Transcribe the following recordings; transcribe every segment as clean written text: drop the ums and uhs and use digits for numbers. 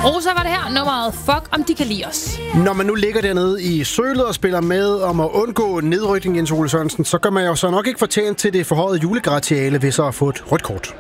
Rosa var det her, nummeret Fuck, om de kan lide os. Når man nu ligger dernede i sølet og spiller med om at undgå nedrykning, Jens Ole Sørensen, så gør man jo så nok ikke fortjent til det forhøjede julegratiale, hvis så har fået et rødt kort.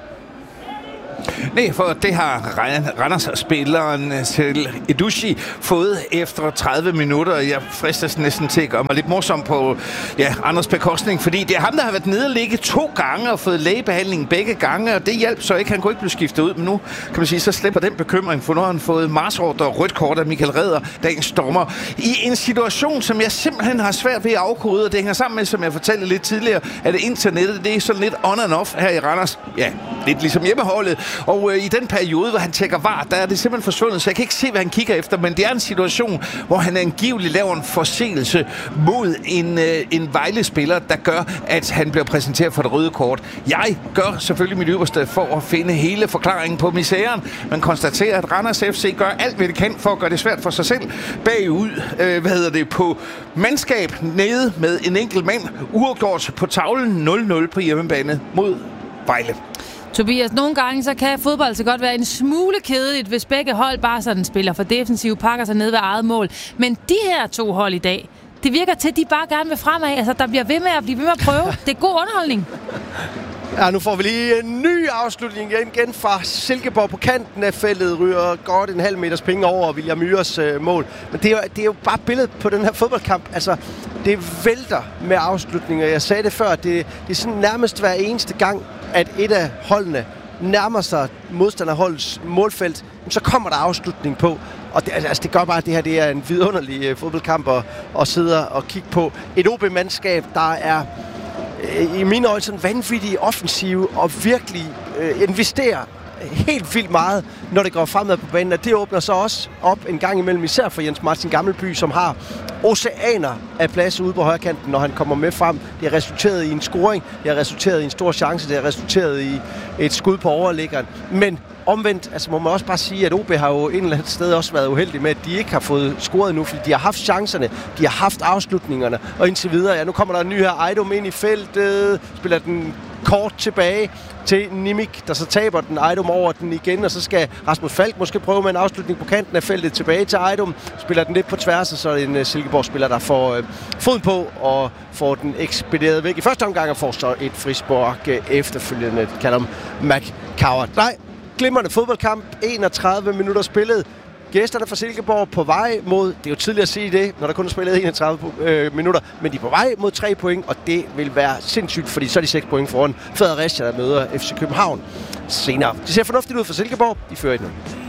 Nej, for det har Randers-spilleren til Edushi fået efter 30 minutter. Jeg fristes næsten til at gøre mig lidt morsom på Anders bekostning, fordi det er ham, der har været nede og ligge 2 gange og fået lægebehandling begge gange, og det hjælper så ikke. Han kunne ikke blive skiftet ud, men nu kan man sige, så slipper den bekymring, for nu har han fået marsordre og rødt kort af Michael Reder, dagens dommer, i en situation, som jeg simpelthen har svært ved at afkode, og det hænger sammen med, som jeg fortalte lidt tidligere, at internettet, det er sådan lidt on and off her i Randers. Ja, lidt ligesom hjemmeholdet. Og i den periode, hvor han tjekker VAR, der er det simpelthen forsvundet, så jeg kan ikke se, hvad han kigger efter, men det er en situation, hvor han angiveligt laver en forseelse mod en Vejle-spiller, der gør, at han bliver præsenteret for det røde kort. Jeg gør selvfølgelig mit ypperste for at finde hele forklaringen på misæren, men konstaterer, at Randers FC gør alt, hvad det kan for at gøre det svært for sig selv bagud, på mandskab nede med en enkelt mand, uafgjort på tavlen 0-0 på hjemmebane mod Vejle. Tobias, nogle gange så kan fodbold så godt være en smule kedeligt, hvis begge hold bare sådan spiller for defensiv, pakker sig ned ved eget mål. Men de her 2 hold i dag, det virker til, at de bare gerne vil fremad. Altså, der bliver ved med at prøve. Det er god underholdning. Ja, nu får vi lige en ny afslutning igen fra Silkeborg på kanten af feltet. Ryger godt en halv meters penge over William Myhres mål. Men det er jo bare billedet på den her fodboldkamp. Altså, det vælter med afslutninger. Jeg sagde det før, det er sådan nærmest hver eneste gang, at et af holdene nærmer sig modstanderholdets målfelt, så kommer der afslutning på. Og det gør bare, at det her det er en vidunderlig fodboldkamp at sidde og kigge på. Et OB-mandskab, der er i mine øjne sådan vanvittigt offensive og virkelig investerer helt vildt meget, når det går fremad på banen. Og det åbner så også op en gang imellem, især for Jens Martin Gammelby, som har oceaner af plads ude på højkanten, når han kommer med frem. Det har resulteret i en scoring, det har resulteret i en stor chance, det har resulteret i et skud på overliggeren. Men omvendt, altså må man også bare sige, at OB har jo en eller anden sted også været uheldig med, at de ikke har fået scoret nu, fordi de har haft chancerne, de har haft afslutningerne, og indtil videre, nu kommer der en ny her, Ejdom ind i feltet, spiller den kort tilbage til Nimik, der så taber den, Ejdom over den igen, og så skal Rasmus Falk måske prøve med en afslutning på kanten af feltet tilbage til Ejdom, spiller den lidt på tværs, og så er det en Silkeborg-spiller, der får foden på og får den ekspederet væk i første omgang, og får så et frispark efterfølgende, kalder McCoward. Nej, glimrende fodboldkamp, 31 minutter spillet. Gæsterne fra Silkeborg på vej mod, det er jo tidligt at sige det, når der kun er spillet 31 minutter, men de er på vej mod 3 point, og det vil være sindssygt, fordi så er de 6 point foran Fredericia, der møder FC København senere. Det ser fornuftigt ud for Silkeborg, de fører 1-0.